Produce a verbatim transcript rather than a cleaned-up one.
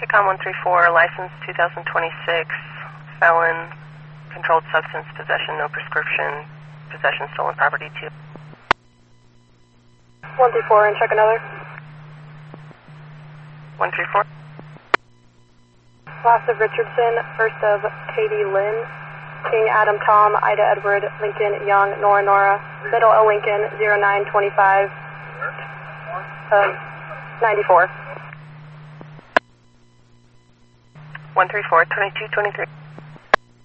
Kicom one three four, license two thousand twenty-six, felon, controlled substance possession, no prescription, possession stolen property two. one three four, and check another. one three four. Last of Richardson, first of Katie Lynn, King Adam Tom, Ida Edward, Lincoln Young, Nora Nora, middle of Lincoln, zero nine twenty-five, uh, ninety-four. one three four, twenty-two twenty-three.